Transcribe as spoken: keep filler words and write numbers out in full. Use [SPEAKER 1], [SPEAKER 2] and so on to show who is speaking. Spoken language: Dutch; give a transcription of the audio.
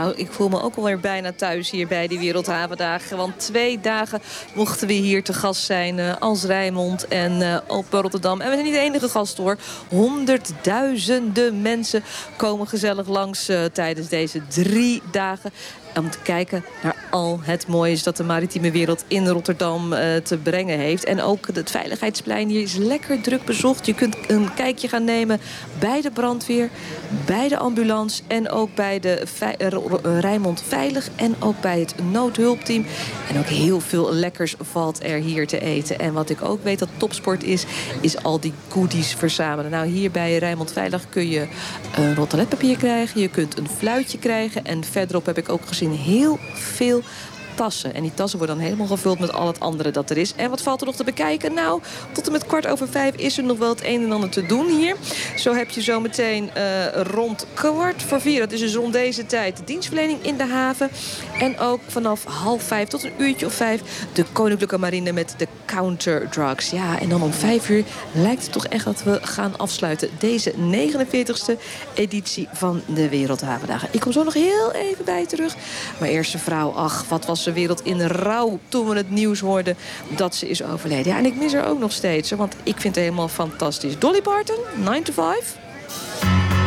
[SPEAKER 1] Nou, ik voel me ook alweer bijna thuis hier bij die Wereldhavendagen. Want twee dagen mochten we hier te gast zijn uh, als Rijnmond en uh, Open Rotterdam. En we zijn niet de enige gast hoor. Honderdduizenden mensen komen gezellig langs uh, tijdens deze drie dagen. Om te kijken naar al het moois dat de maritieme wereld in Rotterdam uh, te brengen heeft. En ook het Veiligheidsplein hier is lekker druk bezocht. Je kunt een kijkje gaan nemen bij de brandweer, bij de ambulance en ook bij de uh, Rijnmond Veilig en ook bij het noodhulpteam. En ook heel veel lekkers valt er hier te eten. En wat ik ook weet dat topsport is, is al die goodies verzamelen. Nou, hier bij Rijnmond Veilig kun je een rol toiletpapier krijgen. Je kunt een fluitje krijgen. En verderop heb ik ook gezien heel veel tassen. En die tassen worden dan helemaal gevuld met al het andere dat er is. En wat valt er nog te bekijken? Nou, tot en met kwart over vijf is er nog wel het een en ander te doen hier. Zo heb je zo meteen uh, rond kwart voor vier, dat is dus rond deze tijd, de dienstverlening in de haven. En ook vanaf half vijf tot een uurtje of vijf de Koninklijke Marine met de counterdrugs. Ja, en dan om vijf uur lijkt het toch echt dat we gaan afsluiten deze negenenveertigste editie van de Wereldhavendagen. Ik kom zo nog heel even bij terug. Maar eerst de vrouw, ach, wat was de wereld in rouw toen we het nieuws hoorden dat ze is overleden. Ja, en ik mis haar ook nog steeds, want ik vind het helemaal fantastisch. Dolly Parton, nine to five.